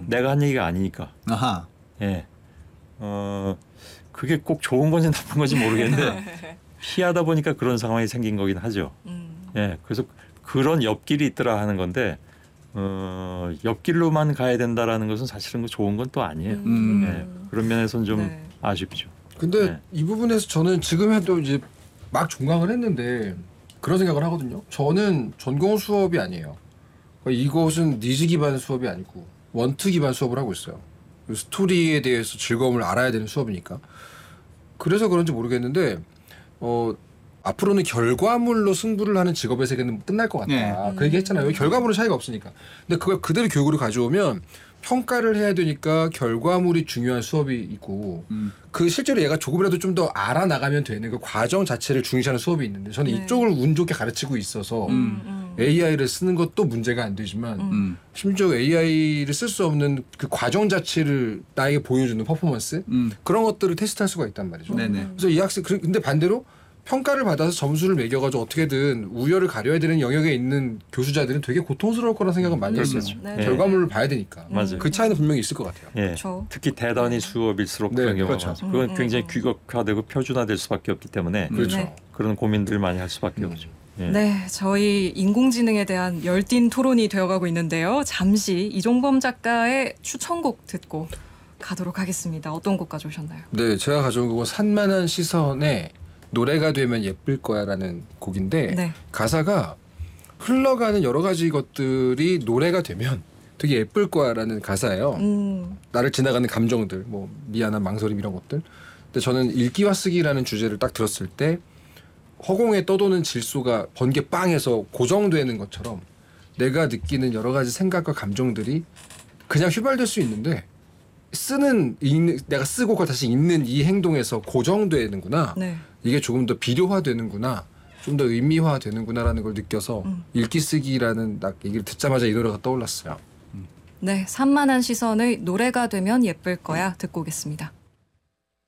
내가 한 얘기가 아니니까. 아하. 예. 그게 꼭 좋은 건지 나쁜 건지 모르겠는데 피하다 보니까 그런 상황이 생긴 거긴 하죠. 예. 그래서 그런 옆길이 있더라 하는 건데 옆길로만 가야 된다라는 것은 사실은 좋은 건 또 아니에요. 예. 그런 면에서는 좀 네. 아쉽죠. 근데 네. 이 부분에서 저는 지금 해도 이제 막 종강을 했는데 그런 생각을 하거든요. 저는 전공 수업이 아니에요. 그러니까 이것은 니즈 기반 수업이 아니고 원트 기반 수업을 하고 있어요. 스토리에 대해서 즐거움을 알아야 되는 수업이니까. 그래서 그런지 모르겠는데 앞으로는 결과물로 승부를 하는 직업의 세계는 끝날 것 같다. 네. 그 얘기 했잖아요. 결과물은 차이가 없으니까. 근데 그걸 그대로 교육으로 가져오면 평가를 해야 되니까 결과물이 중요한 수업이 있고 그 실제로 얘가 조금이라도 좀 더 알아나가면 되는 그 과정 자체를 중시하는 수업이 있는데 저는 네. 이쪽을 운 좋게 가르치고 있어서 AI를 쓰는 것도 문제가 안 되지만 심지어 AI를 쓸 수 없는 그 과정 자체를 나에게 보여주는 퍼포먼스 그런 것들을 테스트할 수가 있단 말이죠. 네네. 그래서 이 학생 근데 반대로 평가를 받아서 점수를 매겨가지고 어떻게든 우열을 가려야 되는 영역에 있는 교수자들은 되게 고통스러울 거라 생각은 많이 했어요. 네. 결과물을 봐야 되니까. 맞아요. 그 차이는 분명히 있을 것 같아요. 예. 그렇죠. 특히 대단히 수업일수록 네, 그런 경우가 그렇죠. 많죠. 그건 굉장히 규격화되고 표준화될 수밖에 없기 때문에 그렇죠. 네. 그런 고민들 많이 할 수밖에 없죠. 예. 네, 저희 인공지능에 대한 열띤 토론이 되어가고 있는데요. 잠시 이종범 작가의 추천곡 듣고 가도록 하겠습니다. 어떤 곡 가져오셨나요? 네, 제가 가져온 곡은 산만한 시선에 노래가 되면 예쁠 거야라는 곡인데 네. 가사가 흘러가는 여러 가지 것들이 노래가 되면 되게 예쁠 거야라는 가사예요. 나를 지나가는 감정들, 뭐 미안한 망설임 이런 것들. 근데 저는 읽기와 쓰기라는 주제를 딱 들었을 때 허공에 떠도는 질소가 번개 빵해서 고정되는 것처럼 내가 느끼는 여러 가지 생각과 감정들이 그냥 휘발될 수 있는데 내가 쓰고 그걸 다시 읽는 이 행동에서 고정되는구나. 네. 이게 조금 더 비료화되는구나. 좀 더 의미화되는구나라는 걸 느껴서 읽기 쓰기라는 딱 얘기를 듣자마자 이 노래가 떠올랐어요. 네, 산만한 시선의 노래가 되면 예쁠 거야 듣고 오겠습니다.